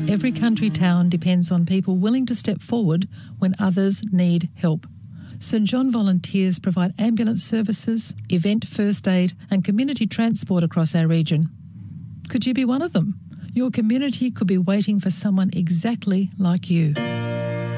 Every country town depends on people willing to step forward when others need help. St John volunteers provide ambulance services, event first aid and community transport across our region. Could you be one of them? Your community could be waiting for someone exactly like you.